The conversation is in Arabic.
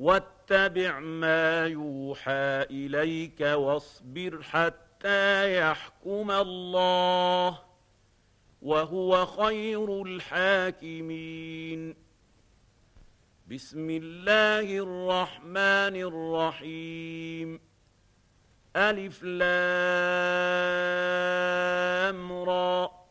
واتبع ما يوحى إليك واصبر حتى يحكم الله وهو خير الحاكمين. بسم الله الرحمن الرحيم. ألف لام را